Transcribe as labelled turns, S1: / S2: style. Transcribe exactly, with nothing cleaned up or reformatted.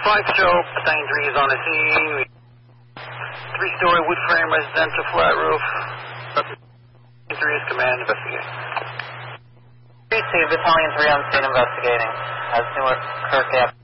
S1: five stroke, Battalion three is on the scene. Three-story wood frame residential flat roof. Battalion three is command, investigate.
S2: three two, Battalion three on scene investigating. As Newark Kirk Gap.